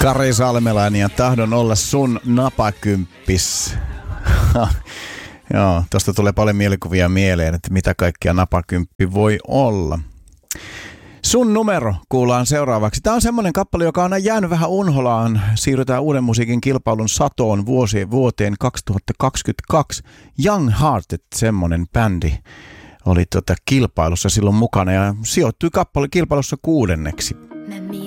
Kari Salmelainen ja tahdon olla sun napakymppis. Joo, tosta tulee paljon mielikuvia mieleen, että mitä kaikkia napakymppi voi olla. Sun numero kuullaan seuraavaksi. Tämä on semmoinen kappale, joka on jäänyt vähän unholaan. Siirrytään uuden musiikin kilpailun satoon vuoteen 2022. Young Hearted, semmoinen bändi, oli kilpailussa silloin mukana ja sijoittui kilpailussa 6.